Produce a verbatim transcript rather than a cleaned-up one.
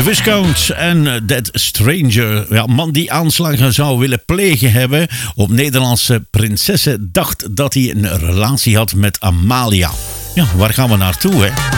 Viscount en That Stranger. Ja, man die aanslagen zou willen plegen hebben op Nederlandse prinsessen dacht dat hij een relatie had met Amalia. Ja, waar gaan we naartoe, hè?